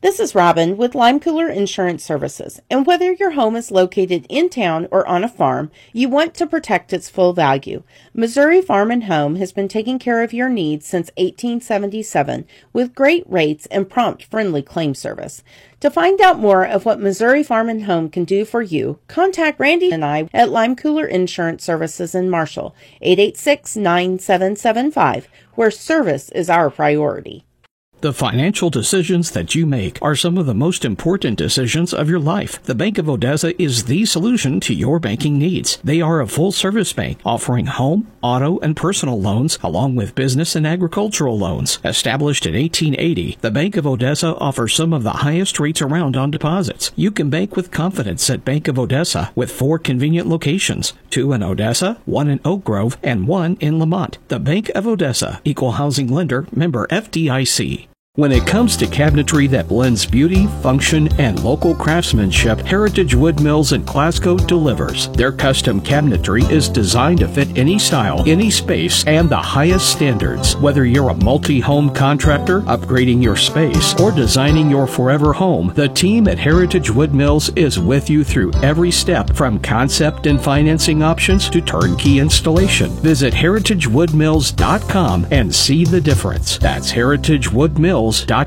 This is Robin with Lime Cooler Insurance Services, and whether your home is located in town or on a farm, you want to protect its full value. Missouri Farm and Home has been taking care of your needs since 1877 with great rates and prompt, friendly claim service. To find out more of what Missouri Farm and Home can do for you, contact Randy and I at Lime Cooler Insurance Services in Marshall, 886-9775, where service is our priority. The financial decisions that you make are some of the most important decisions of your life. The Bank of Odessa is the solution to your banking needs. They are a full-service bank offering home, auto, and personal loans along with business and agricultural loans. Established in 1880, the Bank of Odessa offers some of the highest rates around on deposits. You can bank with confidence at Bank of Odessa with 4 convenient locations, 2 in Odessa, 1 in Oak Grove, and 1 in Lamont. The Bank of Odessa, Equal Housing Lender, member FDIC. When it comes to cabinetry that blends beauty, function, and local craftsmanship, Heritage Wood Mills in Glasgow delivers. Their custom cabinetry is designed to fit any style, any space, and the highest standards. Whether you're a multi-home contractor, upgrading your space, or designing your forever home, the team at Heritage Wood Mills is with you through every step, from concept and financing options to turnkey installation. Visit heritagewoodmills.com and see the difference. That's heritagewoodmills.com.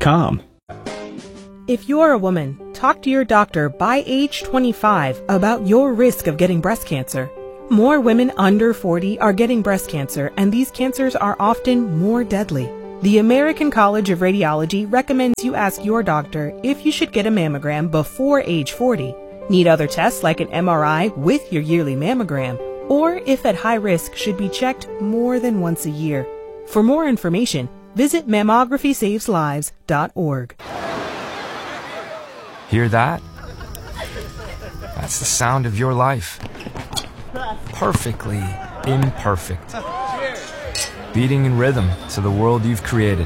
If you're a woman, talk to your doctor by age 25 about your risk of getting breast cancer. More women under 40 are getting breast cancer, and these cancers are often more deadly. The American College of Radiology recommends you ask your doctor if you should get a mammogram before age 40, need other tests like an MRI with your yearly mammogram, or if at high risk should be checked more than once a year. For more information, visit mammographySavesLives.org. Hear that? That's the sound of your life. Perfectly imperfect. Beating in rhythm to the world you've created.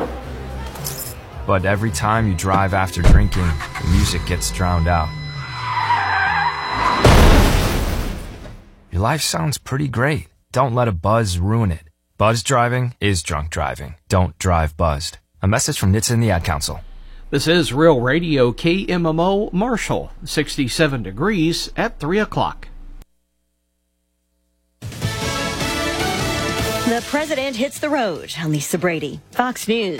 But every time you drive after drinking, the music gets drowned out. Your life sounds pretty great. Don't let a buzz ruin it. Buzz driving is drunk driving. Don't drive buzzed. A message from NHTSA and the Ad Council. This is Real Radio KMMO Marshall, 67 degrees at 3 o'clock. The president hits the road. Lisa Brady, Fox News.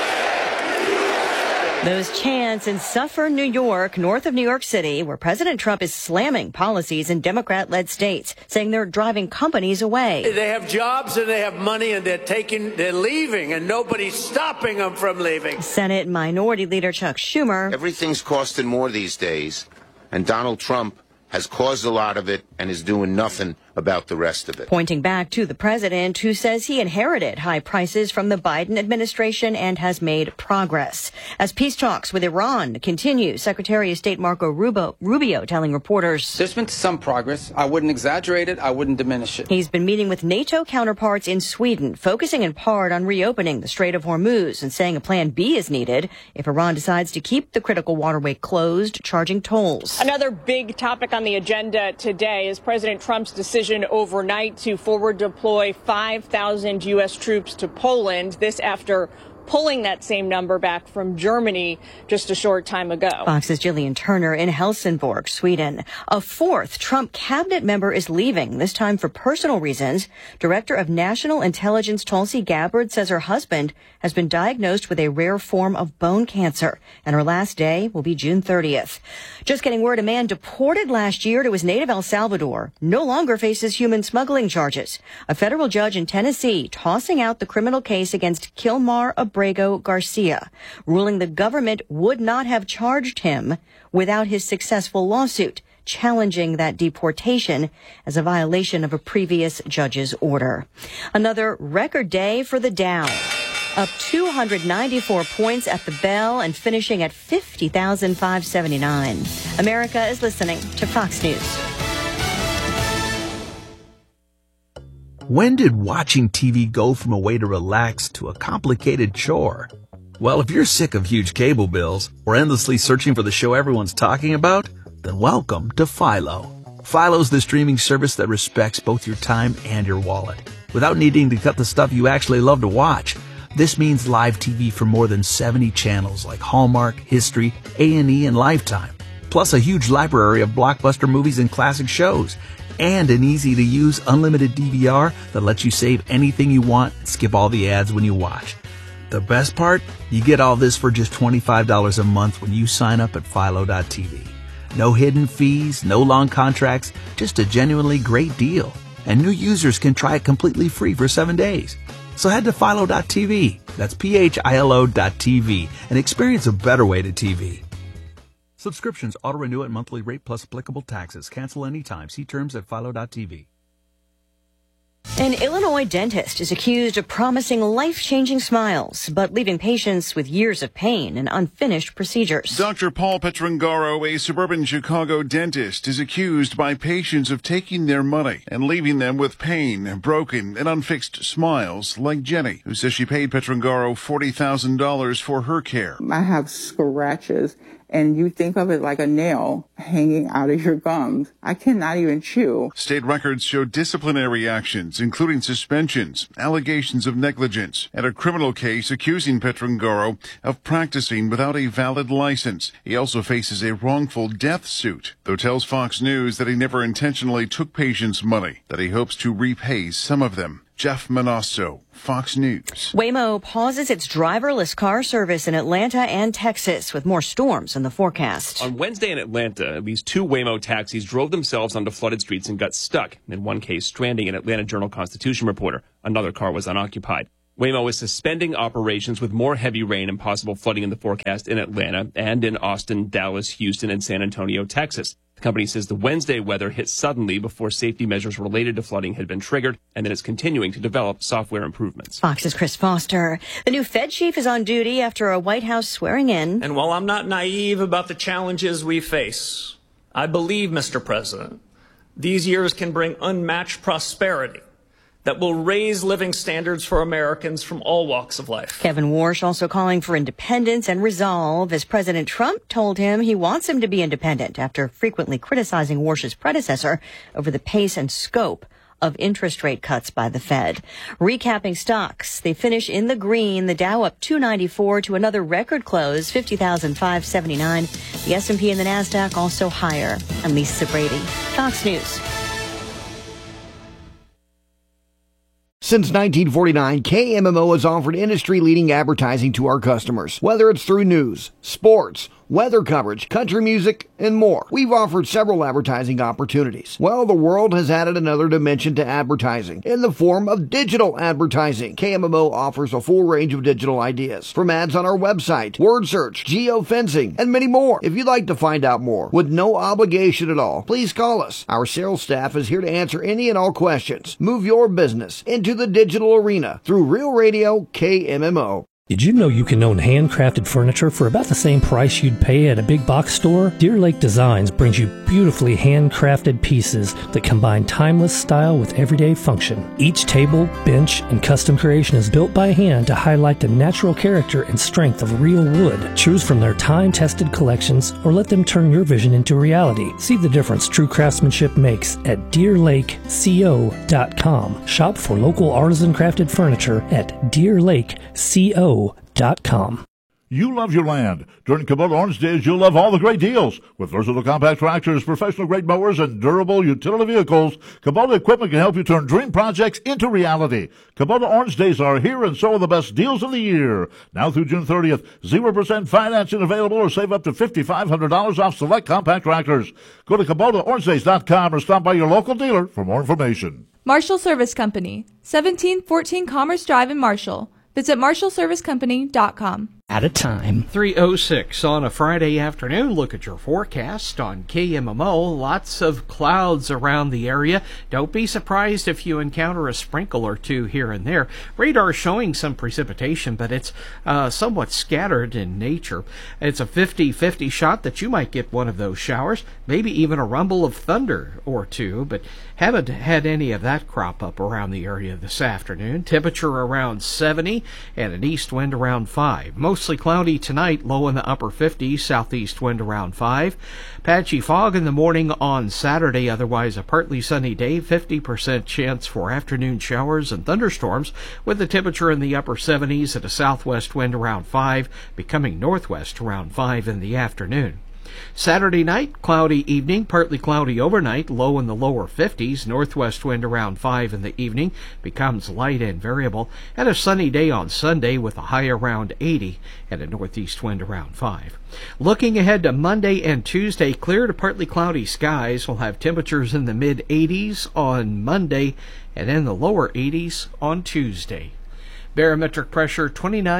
Those chants in Suffern, New York, north of New York City, where President Trump is slamming policies in Democrat-led states, saying they're driving companies away. They have jobs and they have money and they're leaving, and nobody's stopping them from leaving. Senate Minority Leader Chuck Schumer. Everything's costing more these days, and Donald Trump has caused a lot of it and is doing nothing about the rest of it. Pointing back to the president, who says he inherited high prices from the Biden administration and has made progress. As peace talks with Iran continue, Secretary of State Marco Rubio telling reporters, there's been some progress. I wouldn't exaggerate it. I wouldn't diminish it. He's been meeting with NATO counterparts in Sweden, focusing in part on reopening the Strait of Hormuz and saying a plan B is needed if Iran decides to keep the critical waterway closed, charging tolls. Another big topic on the agenda today is President Trump's decision overnight to forward deploy 5,000 U.S. troops to Poland. This after pulling that same number back from Germany just a short time ago. Fox's Jillian Turner in Helsingborg, Sweden. A fourth Trump cabinet member is leaving, this time for personal reasons. Director of National Intelligence Tulsi Gabbard says her husband has been diagnosed with a rare form of bone cancer, and her last day will be June 30th. Just getting word, a man deported last year to his native El Salvador no longer faces human smuggling charges. A federal judge in Tennessee tossing out the criminal case against Kilmar Abrego Garcia, ruling the government would not have charged him without his successful lawsuit, challenging that deportation as a violation of a previous judge's order. Another record day for the Dow, up 294 points at the bell and finishing at 50,579. America is listening to Fox News. When did watching TV go from a way to relax to a complicated chore? Well, if you're sick of huge cable bills or endlessly searching for the show everyone's talking about, then welcome to Philo. Philo's the streaming service that respects both your time and your wallet, without needing to cut the stuff you actually love to watch. This means live TV for more than 70 channels like Hallmark, History, A&E, and Lifetime. Plus a huge library of blockbuster movies and classic shows. And an easy-to-use unlimited DVR that lets you save anything you want and skip all the ads when you watch. The best part? You get all this for just $25 a month when you sign up at Philo.tv. No hidden fees, no long contracts, just a genuinely great deal. And new users can try it completely free for 7 days. So head to Philo.tv, that's PHILO.tv, and experience a better way to TV. Subscriptions auto-renew at monthly rate plus applicable taxes. Cancel anytime. See terms at Philo.tv. An Illinois dentist is accused of promising life-changing smiles, but leaving patients with years of pain and unfinished procedures. Dr. Paul Petrangaro, a suburban Chicago dentist, is accused by patients of taking their money and leaving them with pain, broken, and unfixed smiles, like Jenny, who says she paid Petrangaro $40,000 for her care. I have scratches, and you think of it like a nail hanging out of your gums. I cannot even chew. State records show disciplinary actions, including suspensions, allegations of negligence, and a criminal case accusing Petrangaro of practicing without a valid license. He also faces a wrongful death suit, though tells Fox News that he never intentionally took patients' money, that he hopes to repay some of them. Jeff Manasso, Fox News. Waymo pauses its driverless car service in Atlanta and Texas with more storms in the forecast. On Wednesday in Atlanta, at least 2 Waymo taxis drove themselves onto flooded streets and got stuck. In one case, stranding an Atlanta Journal-Constitution reporter. Another car was unoccupied. Waymo is suspending operations with more heavy rain and possible flooding in the forecast in Atlanta and in Austin, Dallas, Houston, and San Antonio, Texas. The company says the Wednesday weather hit suddenly before safety measures related to flooding had been triggered, and that it's continuing to develop software improvements. Fox's Chris Foster. The new Fed chief is on duty after a White House swearing in. And while I'm not naive about the challenges we face, I believe, Mr. President, these years can bring unmatched prosperity that will raise living standards for Americans from all walks of life. Kevin Warsh also calling for independence and resolve as President Trump told him he wants him to be independent after frequently criticizing Warsh's predecessor over the pace and scope of interest rate cuts by the Fed. Recapping stocks, they finish in the green. The Dow up 294 to another record close, 50,579. The S&P and the NASDAQ also higher. I'm Lisa Brady, Fox News. Since 1949, KMMO has offered industry-leading advertising to our customers, whether it's through news, sports, weather coverage, country music, and more. We've offered several advertising opportunities. Well, the world has added another dimension to advertising in the form of digital advertising. KMMO offers a full range of digital ideas, from ads on our website, word search, geofencing, and many more. If you'd like to find out more with no obligation at all, please call us. Our sales staff is here to answer any and all questions. Move your business into the digital arena through Real Radio KMMO. Did you know you can own handcrafted furniture for about the same price you'd pay at a big box store? Deer Lake Designs brings you beautifully handcrafted pieces that combine timeless style with everyday function. Each table, bench, and custom creation is built by hand to highlight the natural character and strength of real wood. Choose from their time-tested collections or let them turn your vision into reality. See the difference true craftsmanship makes at DeerLakeCO.com. Shop for local artisan crafted furniture at DeerLakeCO.com. You love your land. During Kubota Orange Days, you'll love all the great deals. With versatile compact tractors, professional-grade mowers, and durable utility vehicles, Kubota equipment can help you turn dream projects into reality. Kubota Orange Days are here, and so are the best deals of the year. Now through June 30th, 0% financing available, or save up to $5,500 off select compact tractors. Go to KubotaOrangeDays.com or stop by your local dealer for more information. Marshall Service Company, 1714 Commerce Drive in Marshall. Visit MarshallServiceCompany.com. At a time. 3:06 on a Friday afternoon. Look at your forecast on KMMO. Lots of clouds around the area. Don't be surprised if you encounter a sprinkle or two here and there. Radar showing some precipitation, but it's somewhat scattered in nature. It's a 50-50 shot that you might get one of those showers, maybe even a rumble of thunder or two, but haven't had any of that crop up around the area this afternoon. Temperature around 70 and an east wind around 5. Most mostly cloudy tonight, low in the upper 50s, southeast wind around 5. Patchy fog in the morning on Saturday, otherwise a partly sunny day, 50% chance for afternoon showers and thunderstorms, with the temperature in the upper 70s and a southwest wind around 5, becoming northwest around 5 in the afternoon. Saturday night, cloudy evening, partly cloudy overnight, low in the lower 50s, northwest wind around 5 in the evening, becomes light and variable, and a sunny day on Sunday with a high around 80 and a northeast wind around 5. Looking ahead to Monday and Tuesday, clear to partly cloudy skies. We'll have temperatures in the mid-80s on Monday and in the lower 80s on Tuesday. Barometric pressure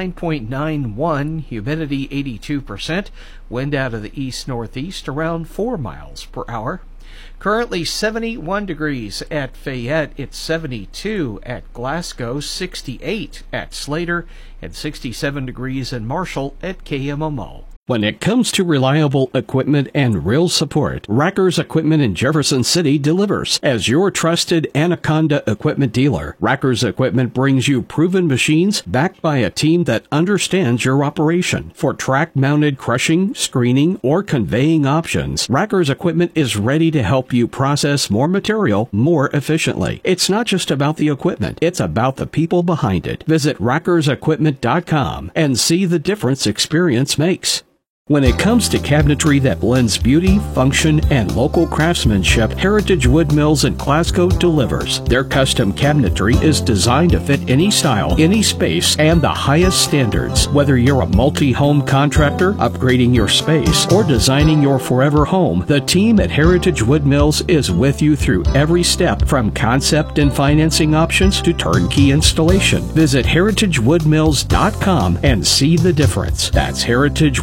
29.91, humidity 82%, wind out of the east-northeast around 4 miles per hour. Currently 71 degrees at Fayette, it's 72 at Glasgow, 68 at Slater, and 67 degrees in Marshall at KMMO. When it comes to reliable equipment and real support, Racker's Equipment in Jefferson City delivers. As your trusted Anaconda equipment dealer, Racker's Equipment brings you proven machines backed by a team that understands your operation. For track-mounted crushing, screening, or conveying options, Racker's Equipment is ready to help you process more material more efficiently. It's not just about the equipment, it's about the people behind it. Visit rackersequipment.com and see the difference experience makes. When it comes to cabinetry that blends beauty, function, and local craftsmanship, Heritage Wood Mills in Glasgow delivers. Their custom cabinetry is designed to fit any style, any space, and the highest standards. Whether you're a multi-home contractor, upgrading your space, or designing your forever home, the team at Heritage Wood Mills is with you through every step, from concept and financing options to turnkey installation. Visit heritagewoodmills.com and see the difference. That's Heritage